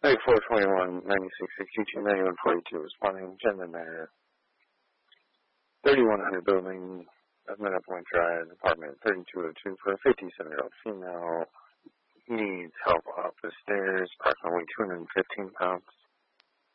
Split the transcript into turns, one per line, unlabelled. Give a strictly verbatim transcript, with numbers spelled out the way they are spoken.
ninety-four twenty-one, ninety-six sixty-two, ninety-one forty-two, responding, Gender Matter. thirty-one hundred building, Meadow Point Drive, apartment thirty-two oh two, for a fifty-seven-year-old female, needs help up the stairs, approximately two hundred fifteen pounds.